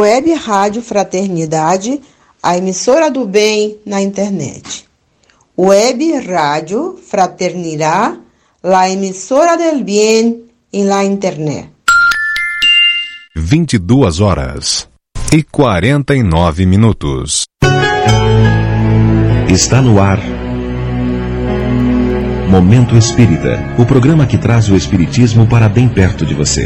Web Rádio Fraternidade, a emissora do bem na internet. Web Rádio Fraternidad, la emisora del bien en la internet. 22h49. Está no ar Momento Espírita, o programa que traz o espiritismo para bem perto de você.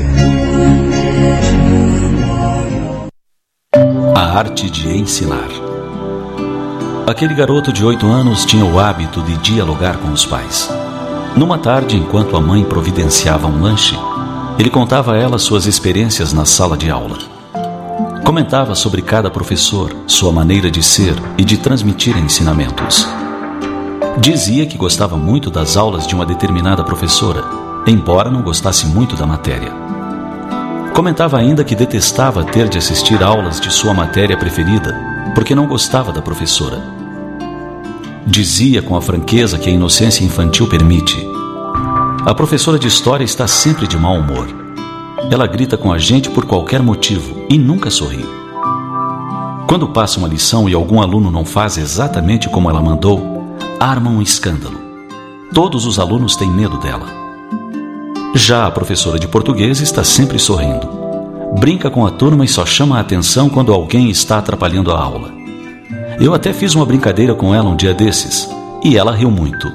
A arte de ensinar. Aquele garoto de 8 anos tinha o hábito de dialogar com os pais. Numa tarde, enquanto a mãe providenciava um lanche, ele contava a ela suas experiências na sala de aula. Comentava sobre cada professor, sua maneira de ser e de transmitir ensinamentos. Dizia que gostava muito das aulas de uma determinada professora, embora não gostasse muito da matéria. Comentava ainda que detestava ter de assistir aulas de sua matéria preferida, porque não gostava da professora. Dizia com a franqueza que a inocência infantil permite: a professora de história está sempre de mau humor. Ela grita com a gente por qualquer motivo e nunca sorri. Quando passa uma lição e algum aluno não faz exatamente como ela mandou, arma um escândalo. Todos os alunos têm medo dela. Já a professora de português está sempre sorrindo. Brinca com a turma e só chama a atenção quando alguém está atrapalhando a aula. Eu até fiz uma brincadeira com ela um dia desses, e ela riu muito.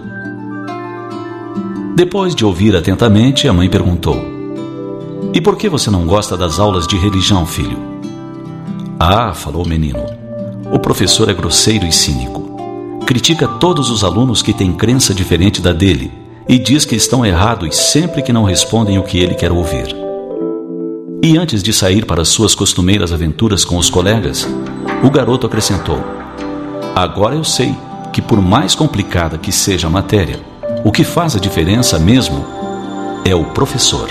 Depois de ouvir atentamente, a mãe perguntou: "E por que você não gosta das aulas de religião, filho?" "Ah", falou o menino, "o professor é grosseiro e cínico. Critica todos os alunos que têm crença diferente da dele e diz que estão errados sempre que não respondem o que ele quer ouvir." E antes de sair para suas costumeiras aventuras com os colegas, o garoto acrescentou: "Agora eu sei que, por mais complicada que seja a matéria, o que faz a diferença mesmo é o professor."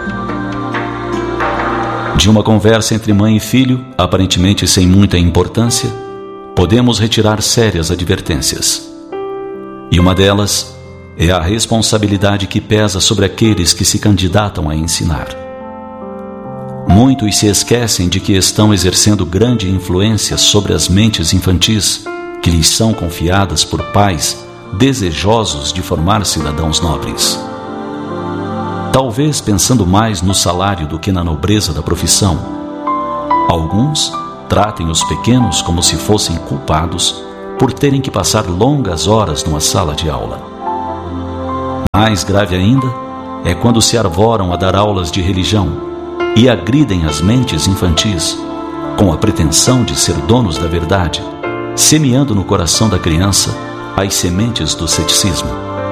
De uma conversa entre mãe e filho, aparentemente sem muita importância, podemos retirar sérias advertências. E uma delas é a responsabilidade que pesa sobre aqueles que se candidatam a ensinar. Muitos se esquecem de que estão exercendo grande influência sobre as mentes infantis que lhes são confiadas por pais desejosos de formar cidadãos nobres. Talvez pensando mais no salário do que na nobreza da profissão, alguns tratem os pequenos como se fossem culpados por terem que passar longas horas numa sala de aula. Mais grave ainda é quando se arvoram a dar aulas de religião e agridem as mentes infantis com a pretensão de ser donos da verdade, semeando no coração da criança as sementes do ceticismo.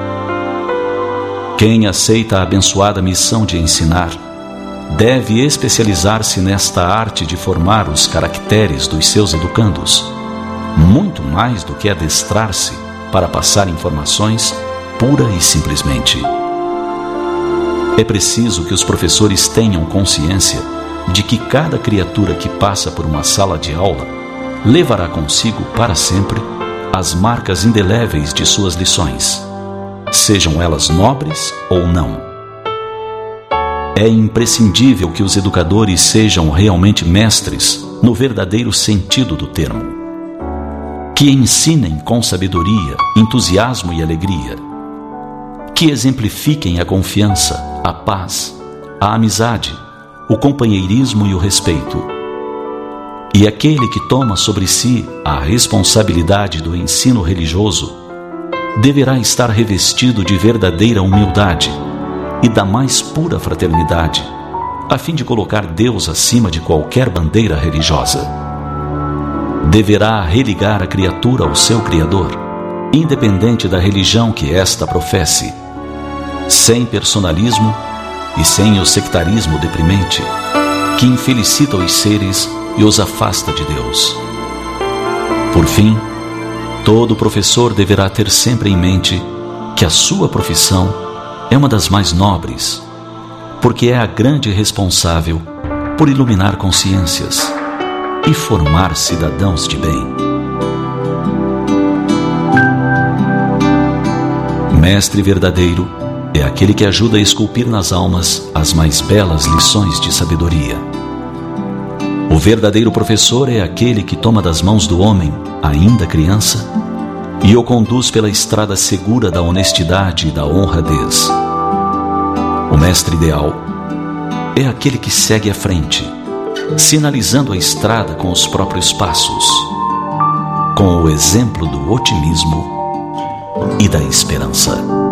Quem aceita a abençoada missão de ensinar deve especializar-se nesta arte de formar os caracteres dos seus educandos, muito mais do que adestrar-se para passar informações pura e simplesmente. É preciso que os professores tenham consciência de que cada criatura que passa por uma sala de aula levará consigo para sempre as marcas indeléveis de suas lições, sejam elas nobres ou não. É imprescindível que os educadores sejam realmente mestres no verdadeiro sentido do termo, que ensinem com sabedoria, entusiasmo e alegria, que exemplifiquem a confiança, a paz, a amizade, o companheirismo e o respeito. E aquele que toma sobre si a responsabilidade do ensino religioso deverá estar revestido de verdadeira humildade e da mais pura fraternidade, a fim de colocar Deus acima de qualquer bandeira religiosa. Deverá religar a criatura ao seu Criador, independente da religião que esta professe, sem personalismo e sem o sectarismo deprimente, que infelicita os seres e os afasta de Deus. Por fim, todo professor deverá ter sempre em mente que a sua profissão é uma das mais nobres, porque é a grande responsável por iluminar consciências e formar cidadãos de bem. Mestre verdadeiro é aquele que ajuda a esculpir nas almas as mais belas lições de sabedoria. O verdadeiro professor é aquele que toma das mãos do homem, ainda criança, e o conduz pela estrada segura da honestidade e da honradez. O mestre ideal é aquele que segue à frente, sinalizando a estrada com os próprios passos, com o exemplo do otimismo e da esperança.